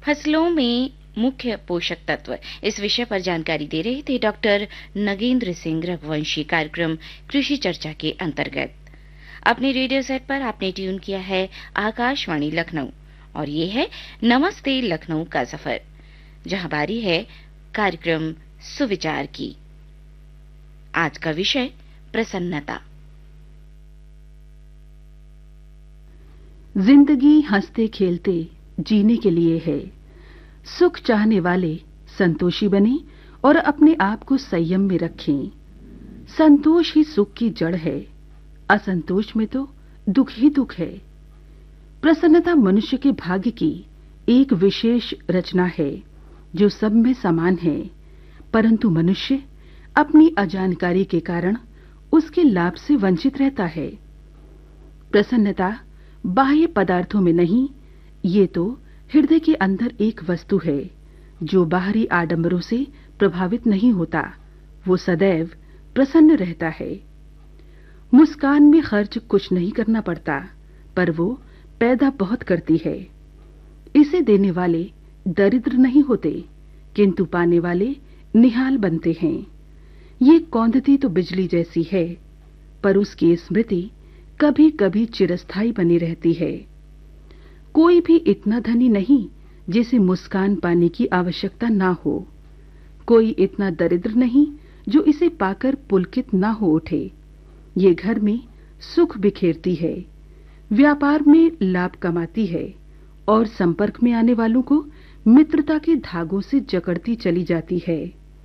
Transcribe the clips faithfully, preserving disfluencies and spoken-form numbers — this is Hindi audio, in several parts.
फसलों में मुख्य पोषक तत्व, इस विषय पर जानकारी दे रहे थे डॉक्टर नगेंद्र सिंह रघुवंशी। कार्यक्रम कृषि चर्चा के अंतर्गत अपने रेडियो सेट पर आपने ट्यून किया है आकाशवाणी लखनऊ और ये है नमस्ते लखनऊ का सफर, जहां बारी है कार्यक्रम सुविचार की। आज का विषय प्रसन्नता। जिंदगी हंसते खेलते जीने के लिए है। सुख चाहने वाले संतोषी बने और अपने आप को संयम में रखें। संतोष ही सुख की जड़ है, असंतोष में तो दुख ही दुख है। प्रसन्नता मनुष्य के भाग्य की एक विशेष रचना है जो सब में समान है, परंतु मनुष्य अपनी अजानकारी के कारण उसके लाभ से वंचित रहता है। प्रसन्नता बाह्य पदार्थों में नहीं, ये तो हृदय के अंदर एक वस्तु है जो बाहरी आडंबरों से प्रभावित नहीं होता, वो सदैव प्रसन्न रहता है। मुस्कान में खर्च कुछ नहीं करना पड़ता, पर वो पैदा बहुत करती है। इसे देने वाले दरिद्र नहीं होते, किंतु पाने वाले निहाल बनते हैं। ये कौंधती तो बिजली जैसी है, पर उसकी स्मृति कभी कभी चिरस्थायी बनी रहती है। कोई भी इतना धनी नहीं जिसे मुस्कान पाने की आवश्यकता ना हो। कोई इतना दरिद्र नहीं जो इसे पाकर पुलकित ना हो उठे। ये घर में सुख बिखेरती है, व्यापार में लाभ कमाती है और संपर्क में आने वालों को मित्रता के धागों से जकड़ती चली जाती है।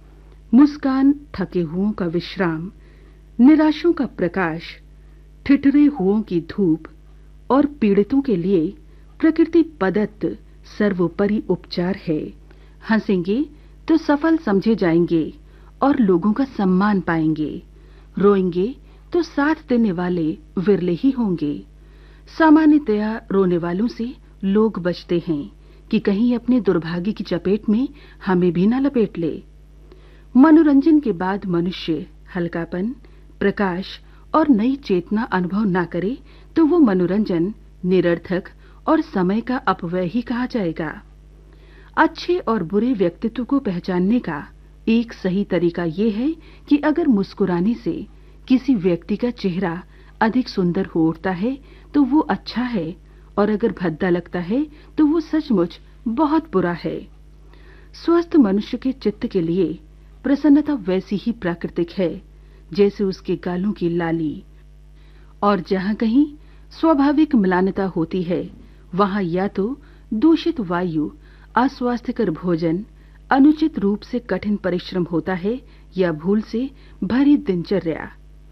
मुस्कान थके हुओं का विश्राम, निराशों का प्रकाश, ठिठुरे हुओं की धूप और पीड़ितों के लिए प्रकृति प्रदत्त सर्वोपरि उपचार है। हंसेंगे तो सफल समझे जाएंगे और लोगों का सम्मान पाएंगे। रोएंगे तो साथ देने वाले विरले ही होंगे। सामान्यतया रोने वालों से लोग बचते हैं कि कहीं अपने दुर्भाग्य की चपेट में हमें भी न लपेट ले। मनोरंजन के बाद मनुष्य हल्कापन, प्रकाश और नई चेतना अनुभव ना करे तो वो मनोरंजन निरर्थक और समय का अपव्यय ही कहा जाएगा। अच्छे और बुरे व्यक्तित्व को पहचानने का एक सही तरीका ये है कि अगर मुस्कुराने से किसी व्यक्ति का चेहरा अधिक सुंदर हो उठता है तो वो अच्छा है, और अगर भद्दा लगता है तो वो सचमुच बहुत बुरा है। स्वस्थ मनुष्य के चित्त के लिए प्रसन्नता वैसी ही प्राकृतिक है जैसे उसके गालों की लाली, और जहां कहीं स्वाभाविक म्लानता होती है वहां या तो दूषित वायु, अस्वास्थ्यकर भोजन, अनुचित रूप से कठिन परिश्रम होता है या भूल से भरी दिनचर्या।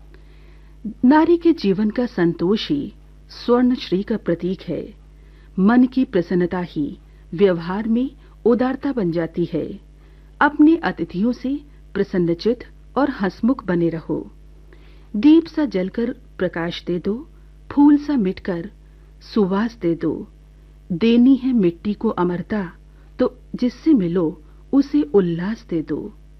नारी के जीवन का संतोष ही स्वर्ण श्री का प्रतीक है। मन की प्रसन्नता ही व्यवहार में उदारता बन जाती है। अपने अतिथियों से प्रसन्नचित और हंसमुख बने रहो। दीप सा जलकर प्रकाश दे दो, फूल सा मिटकर सुवास दे दो। देनी है मिट्टी को अमरता, तो जिससे मिलो उसे उल्लास दे दो।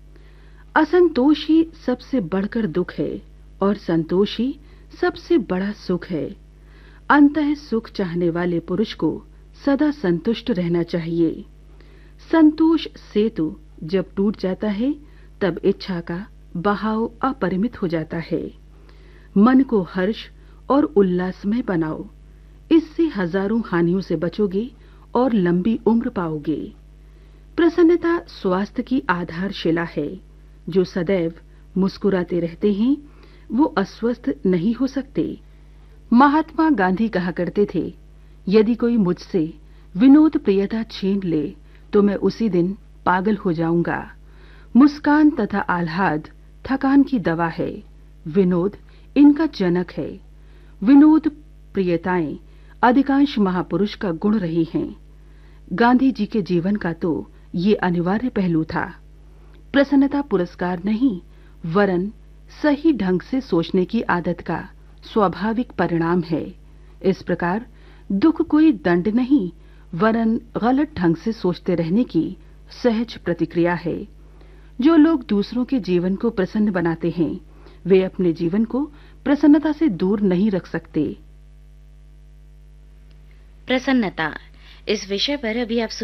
असंतोष ही सबसे बढ़कर दुख है और संतोष ही सबसे बड़ा सुख है। अंततः सुख चाहने वाले पुरुष को सदा संतुष्ट रहना चाहिए। संतोष सेतु जब टूट जाता है तब इच्छा का बहाव अपरिमित हो जाता है। मन को हर्ष और उल्लासमय बनाओ, इससे हजारों हानियों से बचोगे और लंबी उम्र पाओगे। प्रसन्नता स्वास्थ्य की आधारशिला है। जो सदैव मुस्कुराते रहते हैं वो अस्वस्थ नहीं हो सकते। महात्मा गांधी कहा करते थे, यदि कोई मुझसे विनोद प्रियता छीन ले तो मैं उसी दिन पागल हो जाऊंगा। मुस्कान तथा आह्लाद थकान की दवा है, विनोद इनका जनक है। विनोद प्रियताएं अधिकांश महापुरुष का गुण रही हैं। गांधी जी के जीवन का तो ये अनिवार्य पहलू था। प्रसन्नता पुरस्कार नहीं, वरन सही ढंग से सोचने की आदत का स्वाभाविक परिणाम है। इस प्रकार दुख कोई दंड नहीं, वरन गलत ढंग से सोचते रहने की सहज प्रतिक्रिया है। जो लोग दूसरों के जीवन को प्रसन्न बनाते हैं वे अपने जीवन को प्रसन्नता से दूर नहीं रख सकते। प्रसन्नता, इस विषय पर अभी आप